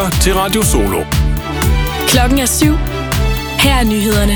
lytter til Radio Solo. Klokken er 7. Her er nyhederne.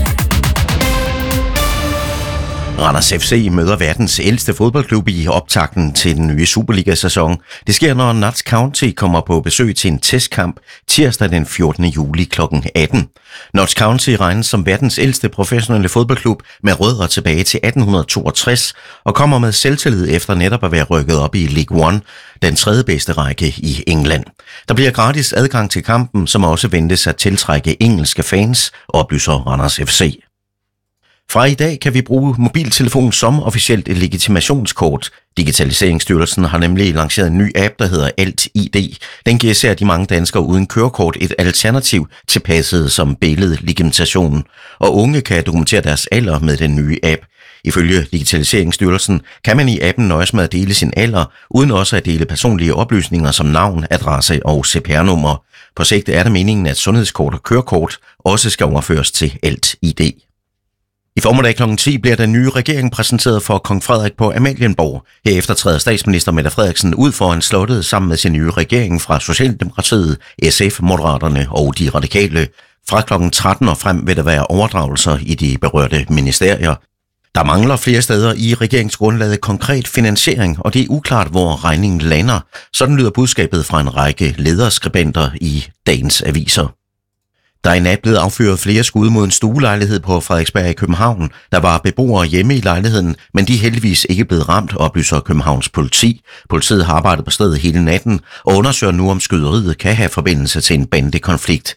Randers FC møder verdens ældste fodboldklub i optakten til den nye Superliga-sæson. Det sker, når Notts County kommer på besøg til en testkamp tirsdag den 14. juli kl. 18. Notts County regnes som verdens ældste professionelle fodboldklub med rødder tilbage til 1862 og kommer med selvtillid efter netop at være rykket op i League One, den tredje bedste række i England. Der bliver gratis adgang til kampen, som også ventes at tiltrække engelske fans, oplyser Randers FC. Fra i dag kan vi bruge mobiltelefon som officielt legitimationskort. Digitaliseringsstyrelsen har nemlig lanceret en ny app, der hedder Alt-ID. Den giver især de mange danskere uden kørekort et alternativ til passet som billedlegitimation. Og unge kan dokumentere deres alder med den nye app. Ifølge Digitaliseringsstyrelsen kan man i appen nøjes med at dele sin alder, uden også at dele personlige oplysninger som navn, adresse og CPR-nummer. På sigt er det meningen, at sundhedskort og kørekort også skal overføres til Alt-ID. I formiddag kl. 10 bliver den nye regering præsenteret for kong Frederik på Amalienborg. Herefter træder statsminister Mette Frederiksen ud foran slottet sammen med sin nye regering fra Socialdemokratiet, SF, Moderaterne og De Radikale. Fra kl. 13 og frem vil der være overdragelser i de berørte ministerier. Der mangler flere steder i regeringsgrundlaget konkret finansiering, og det er uklart, hvor regningen lander. Sådan lyder budskabet fra en række lederskribenter i dagens aviser. Der er i nat blevet affyret flere skud mod en stuelejlighed på Frederiksberg i København. Der var beboere hjemme i lejligheden, men de er heldigvis ikke blevet ramt, oplyser Københavns politi. Politiet har arbejdet på stedet hele natten og undersøger nu, om skyderiet kan have forbindelse til en bandekonflikt.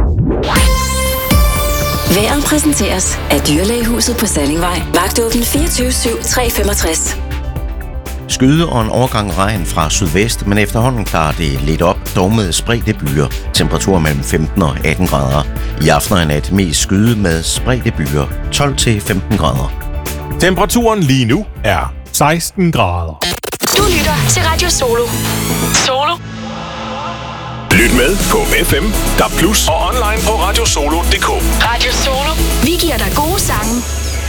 Vejret præsenteres af Dyrlægehuset på Sallingvej. Vagtåben 24/7/365. Skyde og en overgang regn fra sydvest, men efterhånden klarer det lidt op, dog med spredte byer. Temperaturer mellem 15 og 18 grader. I aften og i nat mest skyde med spredte byer, 12 til 15 grader. Temperaturen lige nu er 16 grader. Du lytter til Radio Solo. Solo. Lyt med på FM, DAB+ og online på radiosolo.dk. Radio Solo. Vi giver dig gode sange